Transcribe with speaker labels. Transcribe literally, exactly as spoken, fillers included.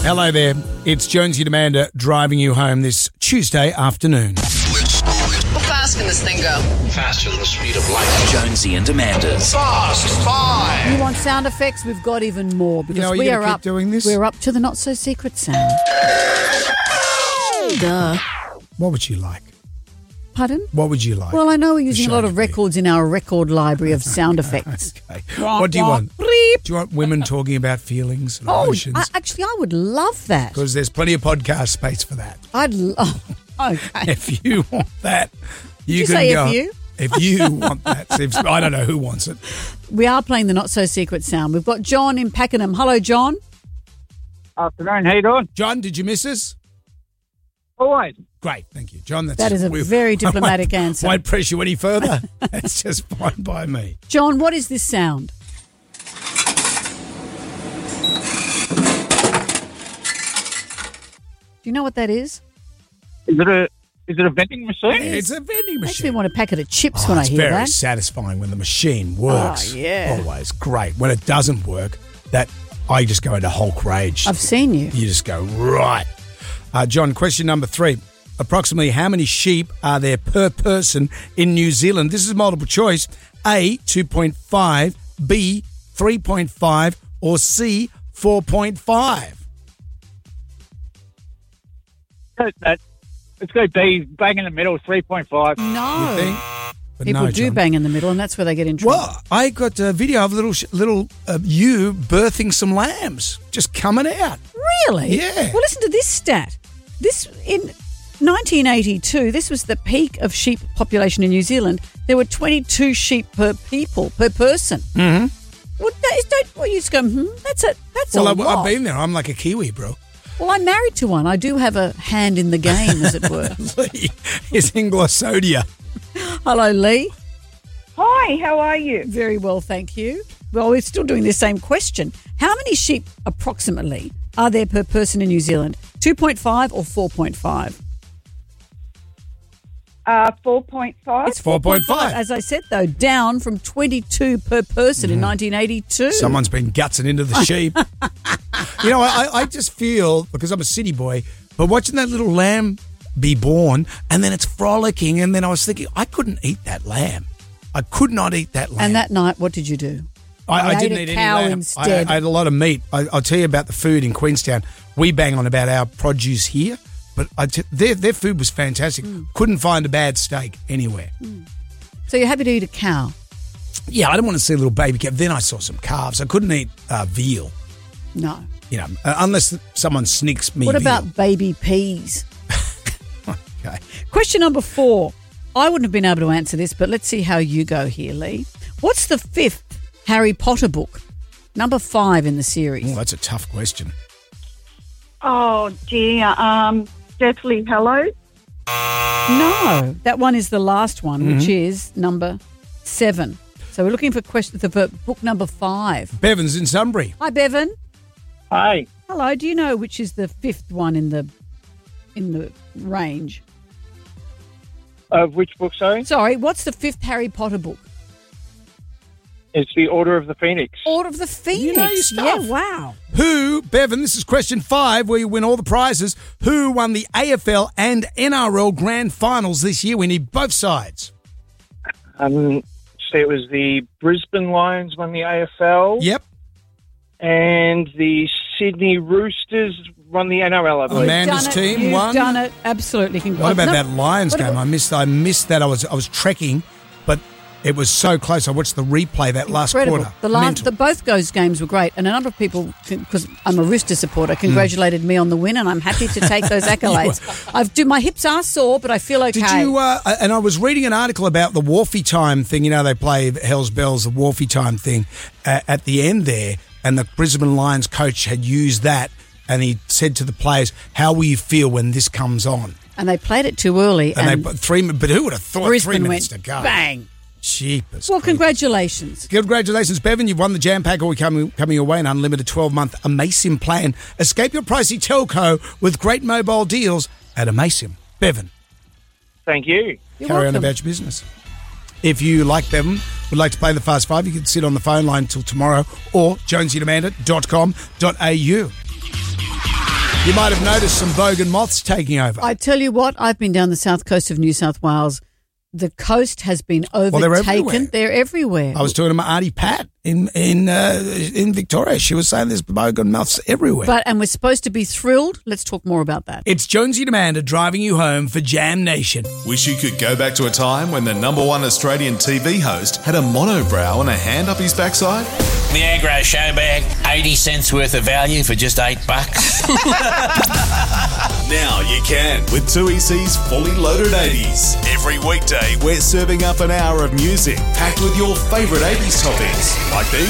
Speaker 1: Hello there. It's Jonesy and Amanda driving you home this Tuesday afternoon.
Speaker 2: How fast can this thing go?
Speaker 3: Faster than the speed of light.
Speaker 4: Jonesy and Amanda's
Speaker 3: Fast Five.
Speaker 5: You want sound effects? We've got even more because
Speaker 1: You know, are you
Speaker 5: we
Speaker 1: gonna
Speaker 5: are
Speaker 1: keep
Speaker 5: up.
Speaker 1: doing this?
Speaker 5: We're up to the not so secret sound. Duh.
Speaker 1: What would you like?
Speaker 5: Pardon?
Speaker 1: What would you like?
Speaker 5: Well, I know we're using a
Speaker 1: show
Speaker 5: lot
Speaker 1: to
Speaker 5: of
Speaker 1: be?
Speaker 5: records in our record library of sound effects.
Speaker 1: Okay. What do you want? Do you want women talking about feelings and
Speaker 5: Oh,
Speaker 1: emotions?
Speaker 5: I, actually, I would love that.
Speaker 1: Because there's plenty of podcast space for that.
Speaker 5: I'd love. Okay.
Speaker 1: If you want that, you
Speaker 5: you
Speaker 1: can
Speaker 5: say
Speaker 1: go.
Speaker 5: if you?
Speaker 1: If you want that, See, if- I don't know who wants it.
Speaker 5: We are playing the not so secret sound. We've got John in Pakenham. Hello, John.
Speaker 6: Afternoon, how you doing?
Speaker 1: John, did you miss us?
Speaker 6: Always.
Speaker 1: Great, thank you, John. That's
Speaker 5: That is a
Speaker 1: we-
Speaker 5: very
Speaker 1: I
Speaker 5: diplomatic
Speaker 1: won't-
Speaker 5: answer.
Speaker 1: Won't press you any further. That's just fine by me.
Speaker 5: John, what is this sound? Do you know what that is?
Speaker 6: Is it a is it a vending machine?
Speaker 1: It's a vending
Speaker 5: Makes me
Speaker 1: machine.
Speaker 5: want a packet of chips
Speaker 1: Oh,
Speaker 5: when I
Speaker 1: it's
Speaker 5: hear
Speaker 1: very
Speaker 5: that.
Speaker 1: satisfying when the machine works.
Speaker 5: Oh, yeah.
Speaker 1: Always great. When it doesn't work, that I just go into Hulk rage.
Speaker 5: I've seen you.
Speaker 1: You just go, right. Uh, John, question number three. Approximately how many sheep are there per person in New Zealand? This is multiple choice. A, two point five, B, three point five, or C, four point five.
Speaker 6: That, that, let's go B, bang in the middle, three point five.
Speaker 5: No.
Speaker 1: You think? But
Speaker 5: People
Speaker 1: no,
Speaker 5: do
Speaker 1: John.
Speaker 5: bang in the middle, and that's where they get in trouble.
Speaker 1: Well, I got a video of little sh- little uh, you birthing some lambs just coming out.
Speaker 5: Really?
Speaker 1: Yeah.
Speaker 5: Well, listen to this stat. This in nineteen eighty-two, this was the peak of sheep population in New Zealand. There were twenty-two sheep per people, per person.
Speaker 1: Mm-hmm.
Speaker 5: Well, that is, don't, well, you just go, hmm, that's a, that's
Speaker 1: Well,
Speaker 5: a
Speaker 1: I,
Speaker 5: lot.
Speaker 1: I've been there. I'm like a Kiwi, bro.
Speaker 5: Well, I'm married to one. I do have a hand in the game, as it were.
Speaker 1: Lee is in Glossodia.
Speaker 5: Hello, Lee.
Speaker 7: Hi, how are you?
Speaker 5: Very well, thank you. Well, we're still doing the same question. How many sheep, approximately, are there per person in New Zealand? two point five or four point five?
Speaker 7: Uh, four point five.
Speaker 5: It's
Speaker 1: four point five.
Speaker 5: As I said, though, down from twenty-two per person in nineteen eighty-two.
Speaker 1: Someone's been gutsing into the sheep. You know, I, I just feel, because I'm a city boy, but watching that little lamb be born and then it's frolicking, and then I was thinking, I couldn't eat that lamb. I could not eat that lamb.
Speaker 5: And that night, what did you do?
Speaker 1: I, I
Speaker 5: You
Speaker 1: didn't
Speaker 5: ate a
Speaker 1: eat
Speaker 5: cow
Speaker 1: any lamb.
Speaker 5: instead.
Speaker 1: I, I had a lot of meat. I, I'll tell you about the food in Queenstown. We bang on about our produce here, but I t- their their food was fantastic.
Speaker 5: Mm.
Speaker 1: Couldn't find a bad steak anywhere.
Speaker 5: So you're happy to eat a cow?
Speaker 1: Yeah, I didn't want to see a little baby calf. Then I saw some calves. I couldn't eat uh, veal,
Speaker 5: No.
Speaker 1: you know, uh, unless someone snicks me
Speaker 5: What
Speaker 1: veal.
Speaker 5: about baby peas?
Speaker 1: Okay.
Speaker 5: Question number four. I wouldn't have been able to answer this, but let's see how you go here, Lee. What's the fifth Harry Potter book? Number five in the series.
Speaker 1: Oh, that's a tough question.
Speaker 7: Oh dear. Um, Deathly Hallows.
Speaker 5: No, that one is the last one, which
Speaker 1: Mm-hmm.
Speaker 5: is number seven. So we're looking for question for book number five.
Speaker 1: Bevan's in Sunbury.
Speaker 5: Hi, Bevan.
Speaker 6: Hey,
Speaker 5: Hello. Do you know which is the fifth one in the in the range?
Speaker 6: of which book, sorry?
Speaker 5: Sorry, what's the fifth Harry Potter book?
Speaker 6: It's the Order of the Phoenix.
Speaker 5: Order of the Phoenix.
Speaker 1: You know your stuff.
Speaker 5: Yeah, wow.
Speaker 1: Who, Bevan, this is question five, where you win all the prizes. Who won the A F L and N R L grand finals this year? We need both sides.
Speaker 6: Um, so it was the Brisbane Lions won the A F L.
Speaker 1: Yep.
Speaker 6: And the Sydney Roosters won the N R L, I believe.
Speaker 1: Amanda's
Speaker 5: Done it.
Speaker 1: team
Speaker 5: You've
Speaker 1: won.
Speaker 5: done it. Absolutely.
Speaker 1: What
Speaker 5: Congrats.
Speaker 1: about
Speaker 5: No,
Speaker 1: that Lions
Speaker 5: what
Speaker 1: game?
Speaker 5: about-
Speaker 1: I missed. I missed that. I was. I was trekking, but it was so close. I watched the replay that last
Speaker 5: Incredible.
Speaker 1: quarter.
Speaker 5: The last,
Speaker 1: Mental.
Speaker 5: the, both those games were great, and a number of people, because I'm a Rooster supporter, congratulated me on the win, and I'm happy to take those accolades. I've do my hips are sore, but I feel okay.
Speaker 1: Did you? Uh, and I was reading an article about the Wharfie time thing. You know, they play Hell's Bells, the Wharfie time thing uh, at the end there, and the Brisbane Lions coach had used that, and he said to the players, "How will you feel when this comes on?"
Speaker 5: And they played it too early,
Speaker 1: And,
Speaker 5: and,
Speaker 1: they put three. But who would have thought
Speaker 5: Brisbane
Speaker 1: three minutes
Speaker 5: went
Speaker 1: to go?
Speaker 5: bang.
Speaker 1: Cheapest.
Speaker 5: Well, congratulations.
Speaker 1: Congratulations, Bevan. You've won the Jam Pack, or we coming, coming your way, an unlimited twelve-month Amasim plan. Escape your pricey telco with great mobile deals at Amasim. Bevan,
Speaker 6: Thank you.
Speaker 5: You're
Speaker 1: carry on
Speaker 5: welcome.
Speaker 1: about your business. If you, like Bevan, would like to play the Fast Five, you can sit on the phone line till tomorrow or jonesy and amanda dot com dot a u. You might have noticed some bogan moths taking over.
Speaker 5: I tell you what, I've been down the south coast of New South Wales. The coast has been overtaken.
Speaker 1: they're everywhere.
Speaker 5: They're everywhere.
Speaker 1: I was talking to my auntie Pat in in uh, in Victoria. She was saying there's bogan moths everywhere.
Speaker 5: But and we're supposed to be thrilled. Let's talk more about that.
Speaker 1: It's Jonesy and Amanda driving you home for Jam Nation.
Speaker 4: Wish you could go back to a time when the number one Australian T V host had a monobrow and a hand up his backside?
Speaker 8: The Agro Show Bag, eighty cents worth of value for just eight bucks.
Speaker 4: Now you can with two E C's Fully Loaded eighties. Every weekday, we're serving up an hour of music packed with your favourite eighties topics, like these.